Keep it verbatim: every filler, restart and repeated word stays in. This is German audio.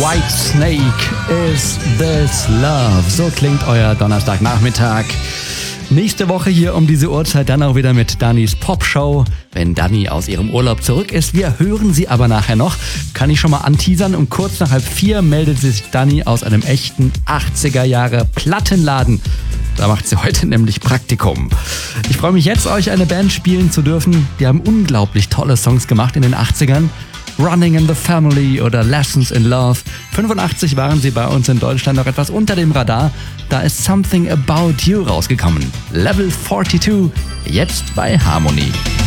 White Snake, Is This Love? So klingt euer Donnerstagnachmittag. Nächste Woche hier um diese Uhrzeit dann auch wieder mit Dannys Popshow, wenn Dani aus ihrem Urlaub zurück ist. Wir hören sie aber nachher noch. Kann ich schon mal anteasern. Um kurz nach halb vier meldet sich Dani aus einem echten achtziger Jahre Plattenladen. Da macht sie heute nämlich Praktikum. Ich freue mich jetzt, euch eine Band spielen zu dürfen. Die haben unglaublich tolle Songs gemacht in den achtzigern. Running in the Family oder Lessons in Love. fünfundachtzig waren sie bei uns in Deutschland noch etwas unter dem Radar. Da ist Something About You rausgekommen. Level zweiundvierzig, jetzt bei Harmony.